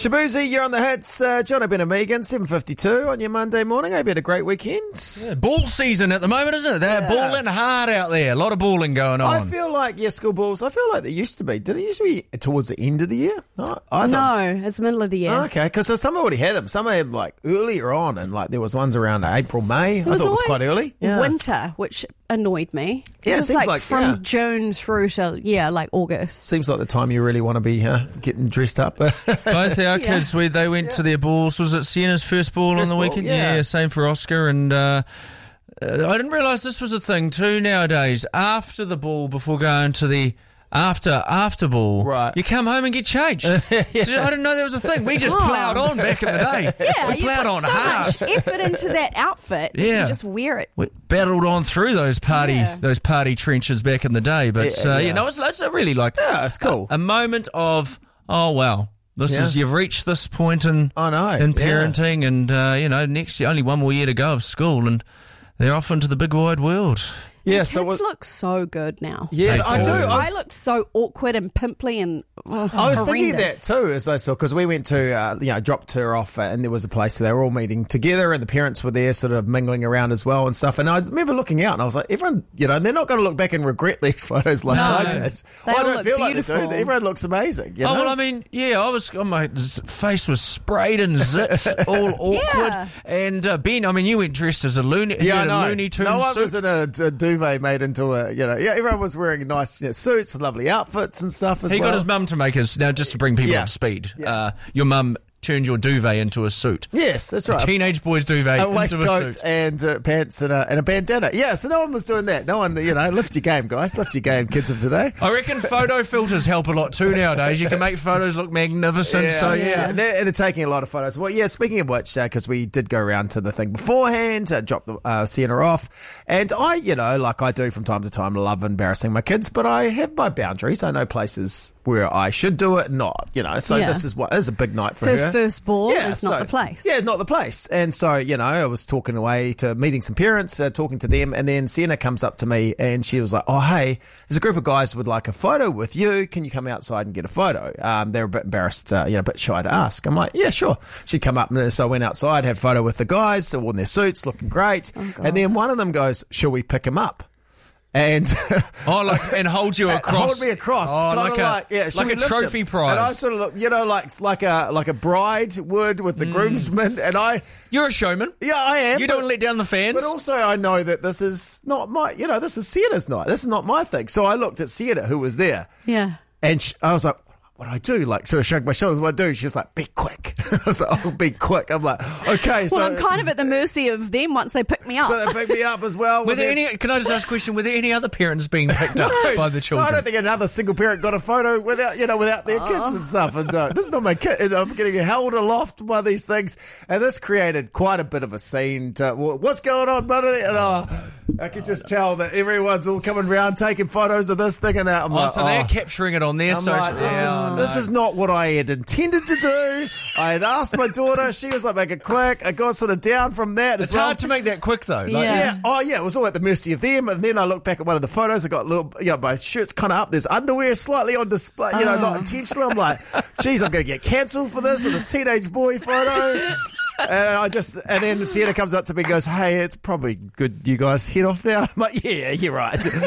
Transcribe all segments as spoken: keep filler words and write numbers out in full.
Shabuzi, you're on the hits. Uh, John O'Ben and Megan, seven fifty-two on your Monday morning. Hope you had a great weekend. Yeah, ball season at the moment, isn't it? They're yeah. balling hard out there. A lot of balling going on. I feel like, yeah, school balls, I feel like they used to be. Did it used to be towards the end of the year? No, I no it's the middle of the year. Oh, okay, because some already had them. Some had like earlier on, and like there was ones around April, May. It I thought it was quite early. Yeah. Winter, which annoyed me. Yeah, it it's seems like, like from yeah. June through to, yeah, like August. Seems like the time you really want to be uh, getting dressed up. Both our yeah. kids, we, they went yeah. to their balls. Was it Sienna's first ball first on the ball, weekend? Yeah. yeah, same for Oscar. And uh, uh, I didn't realise this was a thing too nowadays. After the ball, before going to the after after ball, right. you come home and get changed. yeah. I didn't know there was a thing. We just oh. ploughed on back in the day. Yeah, we ploughed on so hard. Much effort into that outfit. Yeah, you just wear it. We battled on through those party yeah. those party trenches back in the day. But yeah, uh, yeah. you know, it's, it's a really like yeah, it's cool. A, a moment of oh wow. This yeah. is, you've reached this point in, I know, in parenting yeah. and, uh, you know, next year, only one more year to go of school and they're off into the big wide world. Yeah, the so kids what, look so good now. Yeah, they I do. do. I, was, I looked so awkward and pimply and oh, I was horrendous. thinking that too as I saw, because we went to, uh, you know, dropped her off uh, and there was a place so they were all meeting together and the parents were there sort of mingling around as well and stuff. And I remember looking out and I was like, everyone, you know, they're not going to look back and regret these photos like no, I did. they I all don't look feel beautiful. like they do. Everyone looks amazing. You know? Oh, well, I mean, yeah, I was, oh, my face was sprayed in zits, all awkward. Yeah. And uh, Ben, I mean, you went dressed as a Looney, Yeah, I a know. Looney Tunes No one suit. was in a, a duvet made into a, you know, yeah, everyone was wearing nice you know, suits, lovely outfits and stuff as He well. got his mum to make us, now just to bring people Yeah. up to speed, Yeah. uh, your mum turned your duvet into a suit. Yes, that's right. A teenage boy's duvet a into a waistcoat suit. and uh, pants and a, and a bandana. Yeah, so no one was doing that. No one, you know, lift your game, guys. Lift your game, kids of today. I reckon photo filters help a lot too nowadays. You can make photos look magnificent. Yeah, so yeah. yeah, And they're, and they're taking a lot of photos. Well, yeah, speaking of which, because uh, we did go around to the thing beforehand, uh, drop the uh, Sienna off. And I, you know, like I do from time to time, love embarrassing my kids, but I have my boundaries. I know places where I should do it, not, you know. So Yeah. this is what this is a big night for Her her. first ball Yeah, is not so- the place. Yeah, not the place. And so, you know, I was talking away to meeting some parents, uh, talking to them, and then Sienna comes up to me and she was like, oh, hey, there's a group of guys who would like a photo with you. Can you come outside and get a photo? Um, they're a bit embarrassed, uh, you know, a bit shy to ask. I'm like, yeah, sure. She'd come up, and so I went outside, had a photo with the guys, all in their suits, looking great. Oh, and then one of them goes, shall we pick him up? And oh, like and hold you across, hold me across, oh, kind like of a like, yeah, should like we a lift trophy him? prize. And I sort of look, you know, like like a like a bride would with the mm. groomsmen, and I, you're a showman. Yeah, I am. You but, don't let down the fans. But also, I know that this is not my, you know, this is Sienna's night. This is not my thing. So I looked at Sienna, who was there, Yeah. and she, I was like, what do I do? Like, so I shrugged my shoulders. What do I do? She's like, be quick. I was like, oh, be quick. I'm like, okay. So Well, I'm kind of at the mercy of them once they pick me up. So they pick me up as well. Were there then, any? Can I just ask a question? Were there any other parents being picked up no, by the children? No, I don't think another single parent got a photo without, you know, without their kids and stuff. And uh, this is not my kid. And I'm getting held aloft by these things, and this created quite a bit of a scene. To, well, what's going on, buddy? And uh, I could just tell that everyone's all coming around taking photos of this thing and that. I'm oh, like, so they're capturing it on their I'm social. like, this, yeah, is, oh, this no. is not what I had intended to do. I had asked my daughter. She was like, make it quick. I got sort of down from that It's as well. hard to make that quick though. Like, Yeah. Yeah. Oh, yeah. It was all at the mercy of them. And then I look back at one of the photos. I got a little, you know, my shirt's kind of up. There's underwear slightly on display, you know, Oh. not intentional. I'm like, geez, I'm going to get cancelled for this with a teenage boy photo. And I just, and then Sienna comes up to me and goes, hey, it's probably good you guys head off now. I'm like, yeah, you're right. Anyone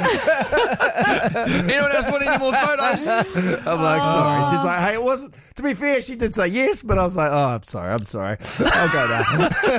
else want any more photos? I'm like, sorry. She's like, hey, it wasn't, to be fair, she did say yes, but I was like, oh, I'm sorry, I'm sorry. I'll go now.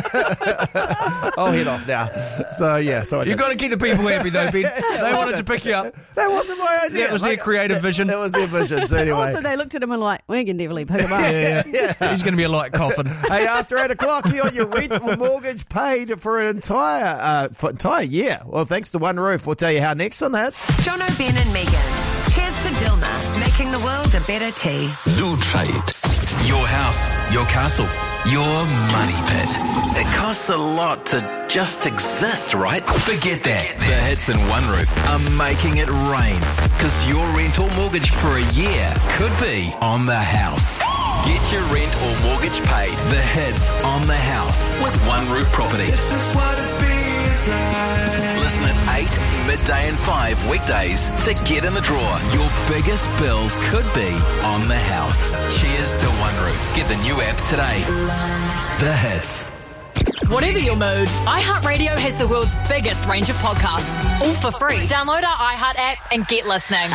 I'll head off now. So, yeah. So I You've got to keep the people happy though, Ben. They wanted to pick you up. That wasn't my idea. That was their creative that, vision. That was their vision. So anyway. Also, they looked at him and like, we can definitely pick him up. Yeah, yeah. He's going to be a light coffin. Hey, after eight o'clock, you got your rent or mortgage paid for an entire uh, for entire year. Well, thanks to One Roof. We'll tell you how next on that. John O'Ben and Megan. Cheers to Dilma, making the world a better tea. Loot Trade. Your house, your castle, your money pit. It costs a lot to just exist, right? Forget that. The Hits and One Roof are making it rain. Because your rent or mortgage for a year could be on the house. Get your rent or mortgage paid. The Hits on the house with One Roof Property. This is what it be Listen at eight, midday and five weekdays to get in the draw. Your biggest bill could be on the house. Cheers to One Roof. Get the new app today. The Hits. Whatever your mood, iHeartRadio has the world's biggest range of podcasts, all for free. Download our iHeart app and get listening.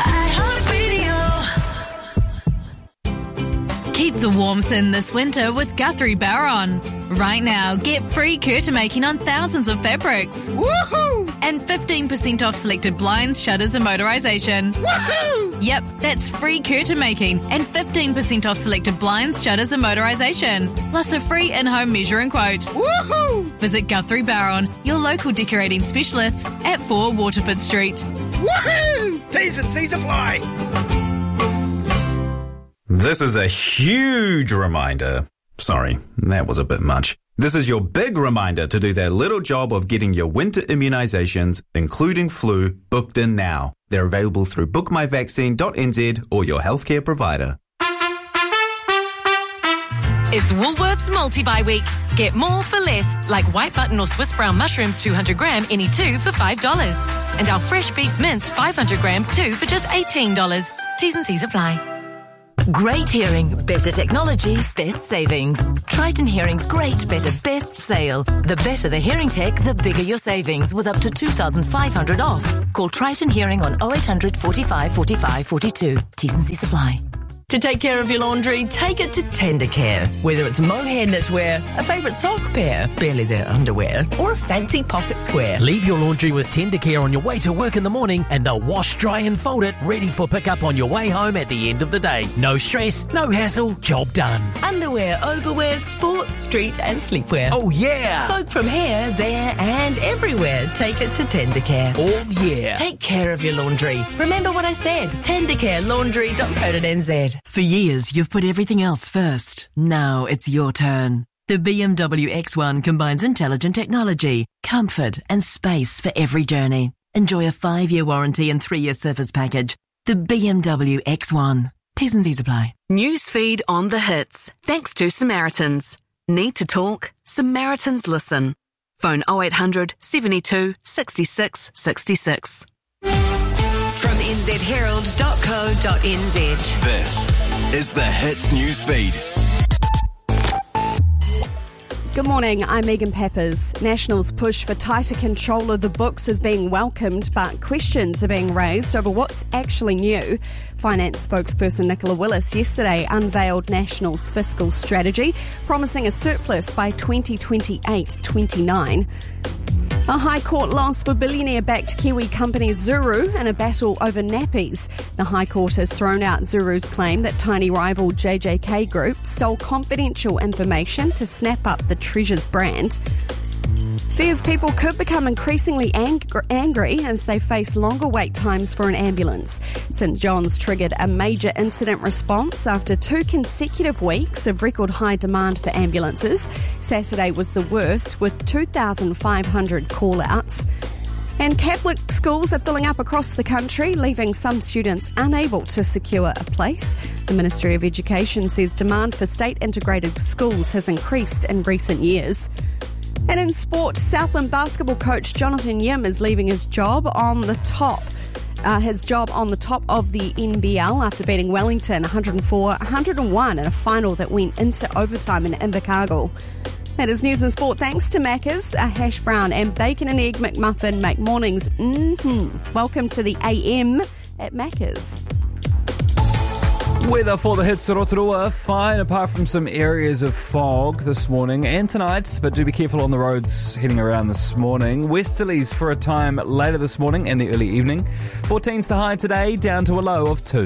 Keep the warmth in this winter with Guthrie Barron. Right now, get free curtain making on thousands of fabrics. Woohoo! And fifteen percent off selected blinds, shutters and motorisation. Woohoo! Yep, that's free curtain making and fifteen percent off selected blinds, shutters and motorisation. Plus a free in-home measure and quote. Woohoo! Visit Guthrie Barron, your local decorating specialist at four Waterford Street. Woohoo! T's and C's apply. This is a huge reminder. Sorry, that was a bit much. This is your big reminder to do that little job of getting your winter immunisations, including flu, booked in now. They're available through book my vaccine dot n z or your healthcare provider. It's Woolworths Multi-Buy Week. Get more for less, like white button or Swiss brown mushrooms two hundred gram, any two for five dollars. And our fresh beef mince five hundred gram, two for just eighteen dollars. T's and C's apply. Great hearing, better technology, best savings. Triton Hearing's great, better, best sale. The better the hearing tech, the bigger your savings, with up to two thousand five hundred dollars off. Call Triton Hearing on oh eight hundred, forty-five, forty-five, forty-two. T's and C's apply. To take care of your laundry, take it to Tender Care. Whether it's mohair knitwear, a favourite sock pair, barely their underwear, or a fancy pocket square. Leave your laundry with Tender Care on your way to work in the morning and they'll wash, dry and fold it, ready for pickup on your way home at the end of the day. No stress, no hassle, job done. Underwear, overwear, sports, street and sleepwear. Oh yeah! Soak from here, there and everywhere. Take it to Tender Care. Oh yeah! Take care of your laundry. Remember what I said. tendercare laundry dot co dot n z. For years, you've put everything else first. Now it's your turn. The B M W X one combines intelligent technology, comfort and space for every journey. Enjoy a five-year warranty and three-year service package. The B M W X one. T's and C's apply. Newsfeed on the hits. Thanks to Samaritans. Need to talk? Samaritans listen. Phone oh eight hundred, seventy-two, sixty-six, sixty-six. From n z herald dot co dot n z. This is the Hits Newsfeed. Good morning, I'm Megan Peppers. Nationals' push for tighter control of the books is being welcomed, but questions are being raised over what's actually new. Finance spokesperson Nicola Willis yesterday unveiled Nationals' fiscal strategy, promising a surplus by twenty twenty-eight twenty-nine. A High Court loss for billionaire-backed Kiwi company Zuru in a battle over nappies. The High Court has thrown out Zuru's claim that tiny rival J J K Group stole confidential information to snap up the Treasures brand. Fears people could become increasingly ang- angry as they face longer wait times for an ambulance. St John's triggered a major incident response after two consecutive weeks of record high demand for ambulances. Saturday was the worst, with two thousand five hundred call-outs. And Catholic schools are filling up across the country, leaving some students unable to secure a place. The Ministry of Education says demand for state-integrated schools has increased in recent years. And in sport, Southland basketball coach Jonathan Yim is leaving his job on the top. Uh, his job on the top of the N B L after beating Wellington one hundred four one hundred one in a final that went into overtime in Invercargill. That is news and sport thanks to Macca's. A hash brown and bacon and egg McMuffin make mornings. Mm-hmm. Welcome to the A M at Macca's. Weather for the hits Rotorua, fine apart from some areas of fog this morning and tonight, but do be careful on the roads heading around this morning. Westerlies for a time later this morning and the early evening. fourteen's the high today, down to a low of two.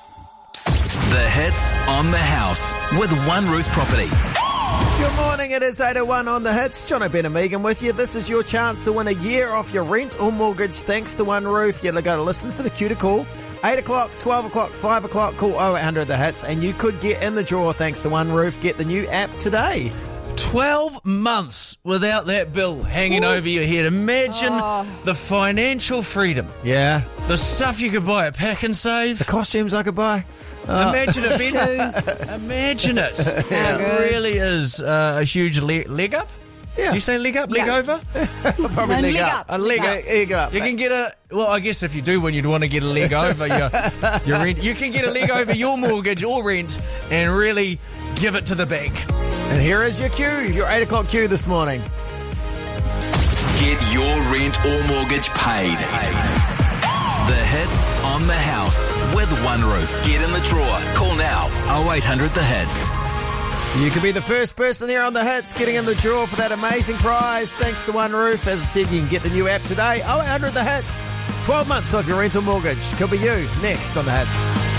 The Hits on the House with One Roof Property. Good morning, it is eight oh one on the Hits. John O'Brien and Megan with you. This is your chance to win a year off your rent or mortgage thanks to One Roof. You've got to listen for the cue to call. eight o'clock, twelve o'clock, five o'clock, call oh eight hundred the hits and you could get in the draw thanks to One Roof. Get the new app today. twelve months without that bill hanging Ooh. over your head. Imagine oh. the financial freedom. Yeah. The stuff you could buy at Pack and Save. The costumes I could buy. Oh. Imagine it being, Imagine it. It really is uh, a huge le- leg up. Yeah. Do you say leg up, leg Yeah. over? Probably No, leg, leg up. up, A leg, leg up. leg up. You can get a, well, I guess if you do win, you'd want to get a leg over your, your rent. You can get a leg over your mortgage or rent and really give it to the bank. And here is your cue, your eight o'clock cue this morning. Get your rent or mortgage paid. The Hits on the House with One Roof. Get in the draw. Call now. oh eight hundred the hits. You could be the first person here on the Hits getting in the draw for that amazing prize. Thanks to One Roof. As I said, you can get the new app today. oh eight hundred the hits. twelve months off your rental mortgage. Could be you next on the Hits.